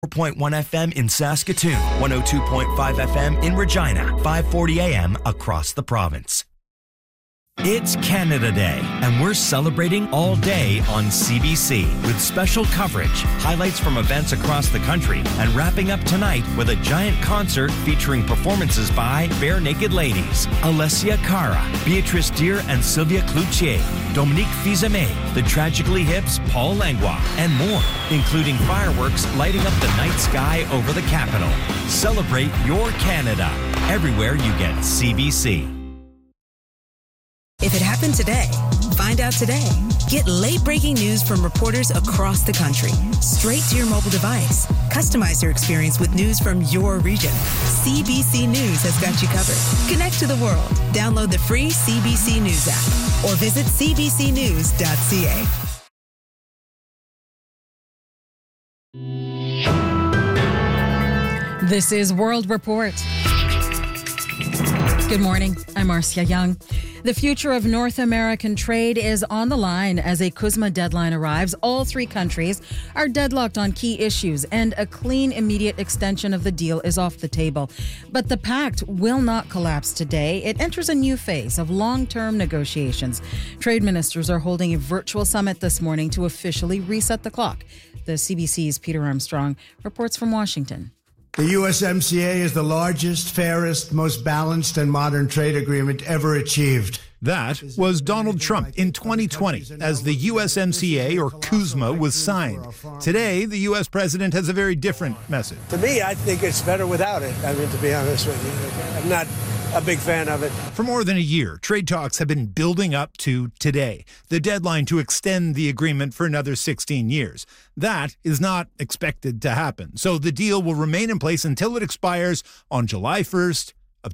4.1 FM in Saskatoon, 102.5 FM in Regina, 540 AM across the province. It's Canada Day, and we're celebrating all day on CBC with special coverage, highlights from events across the country, and wrapping up tonight with a giant concert featuring performances by Bare Naked Ladies, Alessia Cara, Beatrice Deer and Sylvia Cloutier, Dominique Fils-Aimé, the Tragically Hip's Paul Langlois, and more, including fireworks lighting up the night sky over the capital. Celebrate your Canada, everywhere you get CBC. If it happened today, find out today. Get late-breaking news from reporters across the country, straight to your mobile device. Customize your experience with news from your region. CBC News has got you covered. Connect to the world. Download the free CBC News app or visit cbcnews.ca. This is World Report. Good morning. I'm Marcia Young. The future of North American trade is on the line as a CUSMA deadline arrives. All three countries are deadlocked on key issues, and a clean, immediate extension of the deal is off the table. But the pact will not collapse today. It enters a new phase of long-term negotiations. Trade ministers are holding a virtual summit this morning to officially reset the clock. The CBC's Peter Armstrong reports from Washington. The USMCA is the largest, fairest, most balanced and modern trade agreement ever achieved. That was Donald Trump in 2020 as the USMCA, or CUSMA, was signed. Today, the U.S. president has a very different message. To me, I think it's better without it. I mean, to be honest with you, I'm not a big fan of it. For more than a year, trade talks have been building up to today, the deadline to extend the agreement for another 16 years. That is not expected to happen. So the deal will remain in place until it expires on July 1st of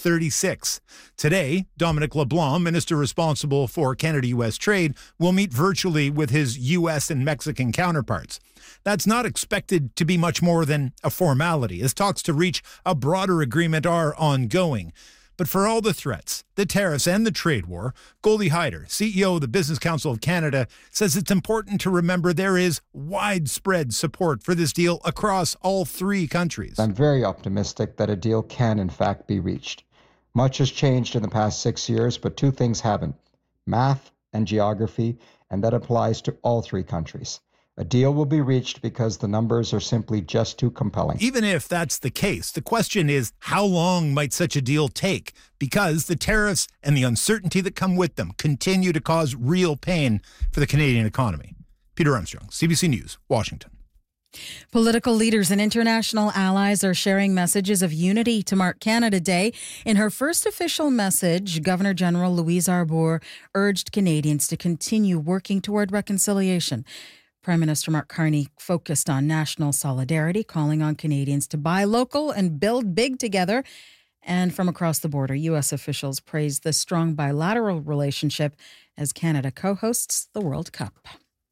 2036. Today, Dominic LeBlanc, minister responsible for Canada-U.S. trade, will meet virtually with his U.S. and Mexican counterparts. That's not expected to be much more than a formality, as talks to reach a broader agreement are ongoing. But for all the threats, the tariffs and the trade war, Goldie Hyder, CEO of the Business Council of Canada, says it's important to remember there is widespread support for this deal across all three countries. I'm very optimistic that a deal can in fact be reached. Much has changed in the past 6 years, but two things haven't: math and geography, and that applies to all three countries. A deal will be reached because the numbers are simply just too compelling. Even if that's the case, the question is, how long might such a deal take? Because the tariffs and the uncertainty that come with them continue to cause real pain for the Canadian economy. Peter Armstrong, CBC News, Washington. Political leaders and international allies are sharing messages of unity to mark Canada Day. In her first official message, Governor-General Louise Arbour urged Canadians to continue working toward reconciliation. Prime Minister Mark Carney focused on national solidarity, calling on Canadians to buy local and build big together. And from across the border, U.S. officials praised the strong bilateral relationship as Canada co-hosts the World Cup.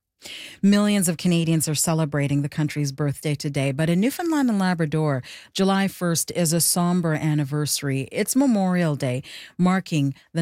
Millions of Canadians are celebrating the country's birthday today, but in Newfoundland and Labrador, July 1st is a somber anniversary. It's Memorial Day, marking the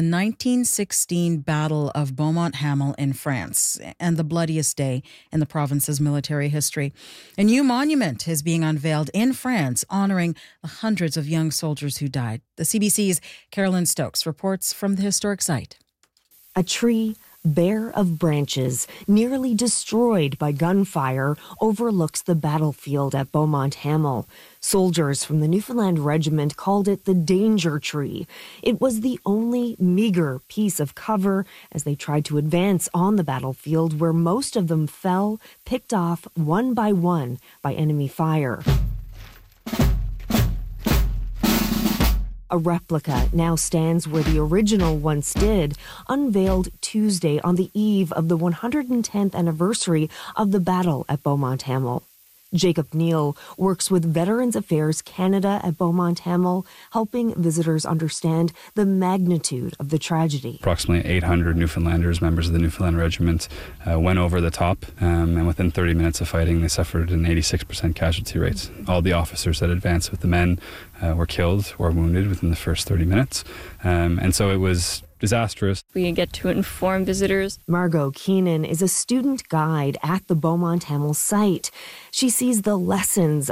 1916 Battle of Beaumont-Hamel in France, and the bloodiest day in the province's military history. A new monument is being unveiled in France, honoring the hundreds of young soldiers who died. The CBC's Carolyn Stokes reports from the historic site. A tree bare of branches, nearly destroyed by gunfire, overlooks the battlefield at Beaumont-Hamel. Soldiers from the Newfoundland Regiment called it the danger tree. It was the only meager piece of cover as they tried to advance on the battlefield, where most of them fell, picked off one by enemy fire. A replica now stands where the original once did, unveiled Tuesday on the eve of the 110th anniversary of the battle at Beaumont-Hamel. Jacob Neal works with Veterans Affairs Canada at Beaumont-Hamel, helping visitors understand the magnitude of the tragedy. Approximately 800 Newfoundlanders, members of the Newfoundland Regiment, went over the top, and within 30 minutes of fighting, they suffered an 86% casualty rate. All the officers that advanced with the men were killed or wounded within the first 30 minutes. And so it was disastrous. We get to inform visitors. Margot Keenan is a student guide at the Beaumont Hamel site. She sees the lessons